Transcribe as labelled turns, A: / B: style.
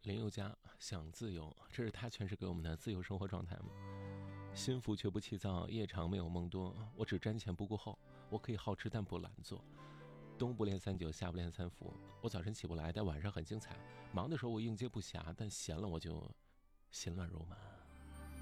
A: 林宥嘉想自由，这是他诠释给我们的自由生活状态吗？心浮却不气躁，夜长没有梦多。我只瞻前不顾后，我可以好吃但不懒做。冬不练3九，夏不练3伏。我早晨起不来，但晚上很精彩。忙的时候我应接不暇，但闲了我就心乱如麻。